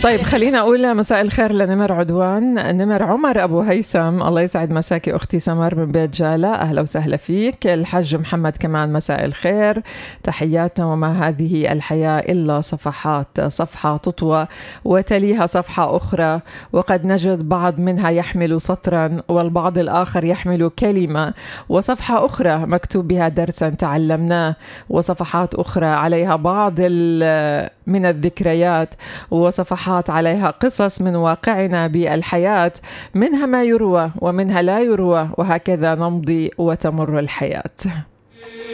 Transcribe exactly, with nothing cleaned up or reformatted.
طيب خلينا أقول مساء الخير لنمر عدوان. نمر عمر أبو هيثم، الله يسعد مساكي أختي سمر من بيت جالة، أهلا وسهلا فيك. الحج محمد كمان مساء الخير، تحياتنا. وما هذه الحياة إلا صفحات، صفحة تطوى وتليها صفحة أخرى، وقد نجد بعض منها يحمل سطرا والبعض الآخر يحمل كلمة، وصفحة أخرى مكتوب بها درسا تعلمناه، وصفحات أخرى عليها بعض من الذكريات، وصفحات عليها قصص من واقعنا بالحياة، منها ما يروى ومنها لا يروى، وهكذا نمضي وتمر الحياة.